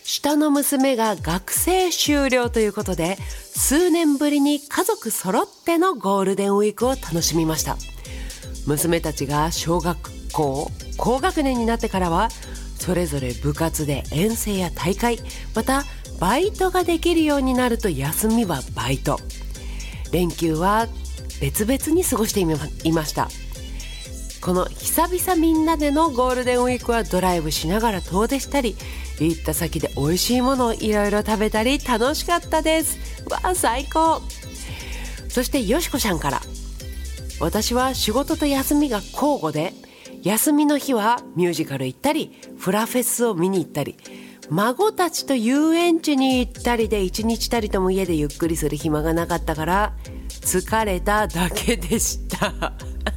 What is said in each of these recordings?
下の娘が学生修了ということで、数年ぶりに家族揃ってのゴールデンウィークを楽しみました。娘たちが小学校高学年になってからは、それぞれ部活で遠征や大会、またバイトができるようになると休みはバイト、連休は別々に過ごしていました。この久々みんなでのゴールデンウィークはドライブしながら遠出したり、行った先で美味しいものをいろいろ食べたり楽しかったです。わあ最高。そしてよしこちゃんから、私は仕事と休みが交互で、休みの日はミュージカル行ったりフラフェスを見に行ったり、孫たちと遊園地に行ったりで一日たりとも家でゆっくりする暇がなかったから疲れただけでした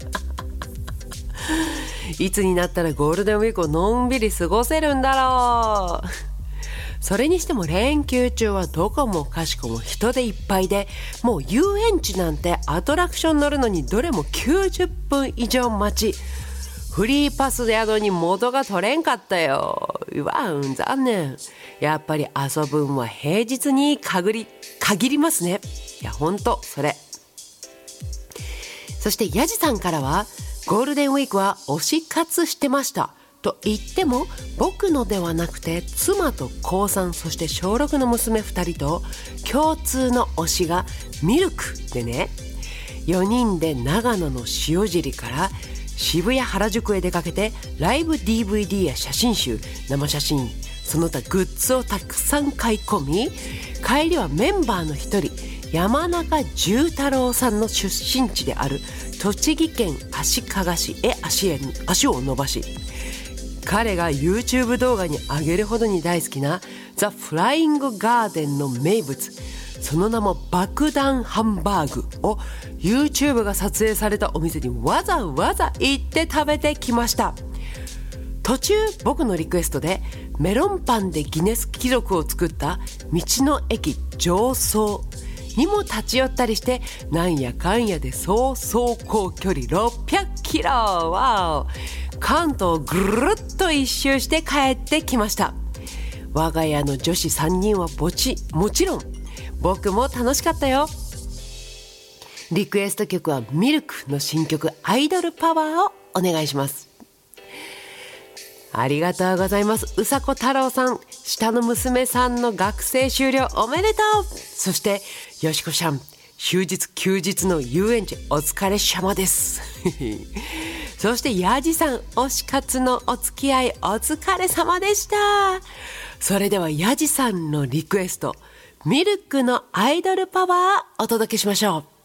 いつになったらゴールデンウィークをのんびり過ごせるんだろう。それにしても連休中はどこもかしこも人でいっぱいで、もう遊園地なんてアトラクション乗るのにどれも90分以上待ち、フリーパスで宿に元が取れんかったよ。残念。やっぱり遊ぶんは平日に限りますね。いやほんとそれ。そしてヤジさんからは、ゴールデンウィークは推し活してましたと言っても、僕のではなくて妻と高3、そして小6の娘2人と共通の推しがミルクでね、4人で長野の塩尻から渋谷原宿へ出かけて、ライブ DVD や写真集、生写真、その他グッズをたくさん買い込み、帰りはメンバーの一人山中重太郎さんの出身地である栃木県足利市へ足を伸ばし、彼が YouTube 動画に上げるほどに大好きなザ・フライングガーデンの名物、その名も爆弾ハンバーグを YouTube が撮影されたお店にわざわざ行って食べてきました。途中僕のリクエストでメロンパンでギネス記録を作った道の駅常総にも立ち寄ったりして、なんやかんやで総走行距離600キロ、わお、関東をぐるっと一周して帰ってきました。我が家の女子3人はもちろん僕も楽しかったよ。リクエスト曲はミルクの新曲アイドルパワーをお願いします。ありがとうございます。うさこ太郎さん、下の娘さんの学生終了おめでとう。そしてよしこちゃん、休日の遊園地お疲れ様ですそしてやじさん、推し活のお付き合いお疲れ様でした。それではやじさんのリクエスト、ミルクのアイドルパワーお届けしましょう。